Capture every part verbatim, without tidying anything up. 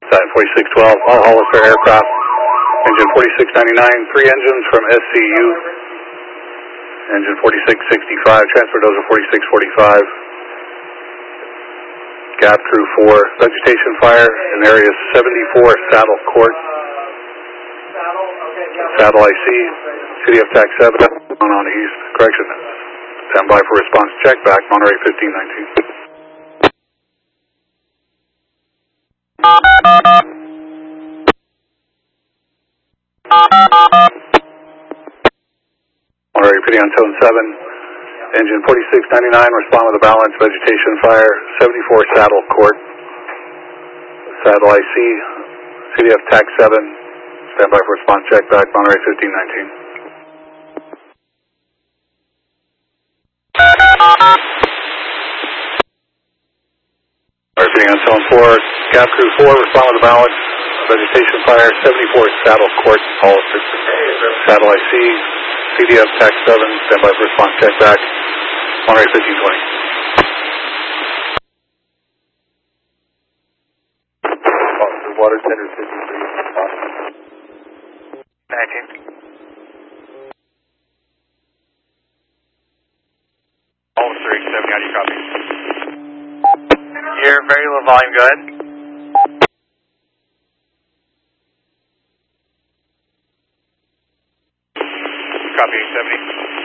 Side forty-six twelve, all Hollister aircraft, engine forty-six ninety-nine, three engines from S C U, engine forty-six sixty-five, transfer dozer forty-six forty-five, gap crew four, vegetation fire in area seventy-four Saddle Court, Saddle I C, City of Tac seven, on on east, correction, stand by for response check back, Monterey fifteen nineteen. Monterey P D on tone seven, engine forty-six ninety-nine, respond with a balance, vegetation fire, seventy-four Saddle Court, Saddle I C, City of Tac seven, stand by for response check back, Monterey fifteen nineteen. Monterey P D on tone four, gap crew four, respond with a balance, vegetation fire, seventy-four Saddle Court, Hollister, Saddle I C, C D F Tac seven, stand by for response check back, Monterey fifteen twenty. Water Center fifty-three. nineteen. Hollister H seven, how do you copy? You're very low volume, go ahead. Copy eight seventy.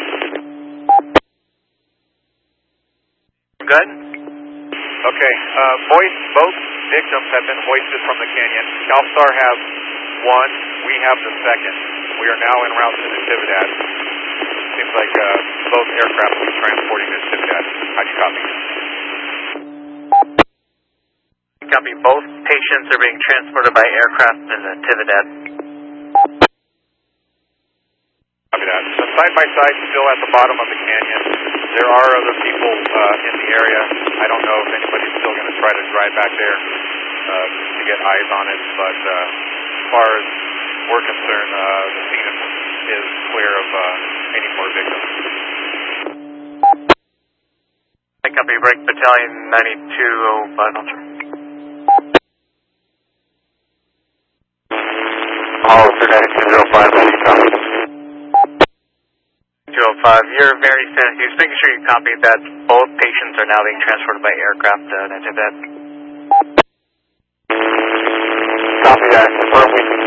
Good. Okay, uh, both, both victims have been hoisted from the canyon. CalStar has one, we have the second. We are now en route to Natividad. Seems like uh, both aircraft will be transporting to Natividad. How do you copy? Copy, both patients are being transported by aircraft to Natividad. Copy that. So side by side, still at the bottom of the canyon. There are other people uh, in the area. I don't know if anybody's still going to try to drive back there uh, to get eyes on it, but uh, as far as we're concerned, uh, the scene is, is clear of uh, any more victims. Copy, break battalion ninety-two oh five. Hollister ninety-two oh five, how do you copy? two oh five, you're very sensitive. Just making sure you copy that both patients are now being transported by aircraft to Natividad. Copy that. Confirm we can